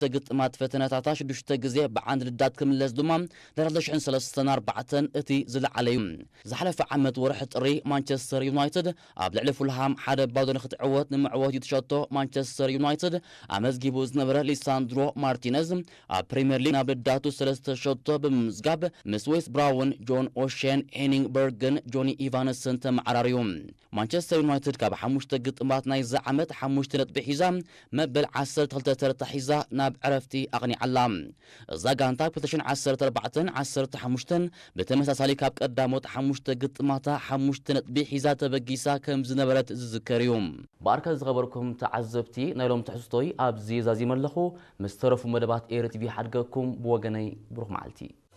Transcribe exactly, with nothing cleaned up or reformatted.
ግጥማት ፈተነታታ ሽዱሽተ ግዜ ብዓንድ ልዳት ክምለስ ድማ ንኣልተ ሽሕን ሰለስተን ኣርባዕተን እቲ ዝለዓለ እዩ ዝሓለፈ ዓመት ወርሒ ጥሪ ማንቸስተር ዩናይትድ ኣብ ልዕሊ ፉልሃም ሓደ ባዶ ንኽትዕወት ንምዕወት ይትሸቶ ማንቸስተር ዩናይትድ ኣመዝጊቡ ዝነበረ ሊሳንድሮ ማርቲነዝ ኣብ ፕሪምየር ሊግ ናብ ልዳቱ ሰለስተ ሸቶ ብምምዝጋብ ምስ ዌስ ብራውን ጆን ኦሼን ሄኒንግበርግን ጆኒ ኢቫንስን ተመዓራርዩ ማንቸስተር ዩናይትድ ካብ ሓሙሽተ ግጥማት ናይዚ ዓመት ሓሙሽተ ነጥቢ ሒዛ መበል ዓሰርተ ክልተ ተርታ ሒዛ ናብ ዕረፍቲ ኣቕኒዓላ እዛ ጋንታ ክልተ ሽሕን ዓሰርተ ኣርባዕተን ዓሰርተ ሓሙሽተን ብተመሳሳሊ ካብ ቀዳሞት ሓሙሽተ ግጥማታ ሓሙሽተ ነጥቢ ሒዛ ተበጊሳ ከም ዝነበረት ዝዝከር እዩ ብኣርከ ዝኸበርኩም ተዓዘብቲ ናይ ሎም ትሕዝቶይ ኣብዚ ዛዚመ ኣለኹ ምስ ተረፉ መደባት ኤርቲቪ ሓድገኩም ብወገነይ ብሩኽ መዓልቲ